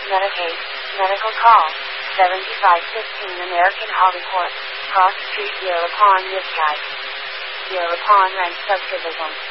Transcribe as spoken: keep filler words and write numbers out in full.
Medicaid, medical call, seventy-five fifteen American Hollywood, Cross Street, Deer Pond, Midgate. Deer Pond Ranch Subdivision.